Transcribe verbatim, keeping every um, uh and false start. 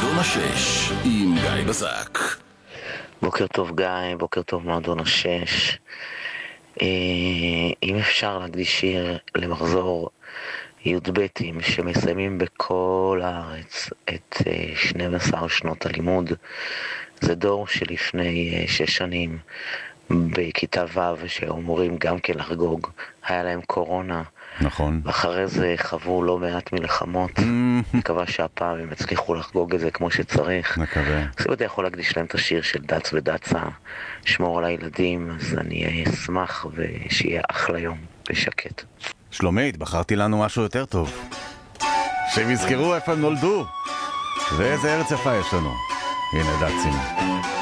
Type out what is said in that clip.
מועדון השש עם גיא בזק. בוקר טוב גיא, בוקר טוב מועדון השש. אה, אם אפשר להקדיש שיר למחזור י"בים שמסיימים בכל הארץ את אה, שתים עשרה שנות הלימוד. זה דור שלפני אה, שש שנים בכיתה ו' שאומרים גם כן לחגוג, היה להם קורונה. נכון. ואחרי זה חוו לא מעט מלחמות. מקווה שהפעם הם הצליחו לחגוג את זה כמו שצריך. מקווה. אז אם אתה יכול להקדיש להם את השיר של דץ ודצה, שמור על הילדים, אז אני אשמח ושיהיה אחלה יום ושקט. שלומית, בחרתי לנו משהו יותר טוב. שהם יזכרו איפה הם נולדו ואיזה ארץ יפה יש לנו. הנה דצים.